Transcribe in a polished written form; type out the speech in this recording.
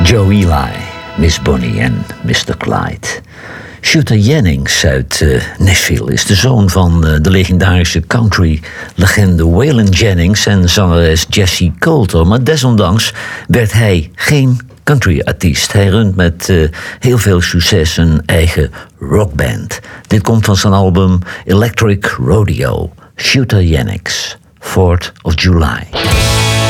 Joe Ely, Miss Bonnie en Mr. Clyde. Shooter Jennings uit Nashville is de zoon van de legendarische country-legende Waylon Jennings en zangeres Jessie Coulter. Maar desondanks werd hij geen country-artiest. Hij runt met heel veel succes een eigen rockband. Dit komt van zijn album Electric Rodeo. Shooter Jennings, 4th of July.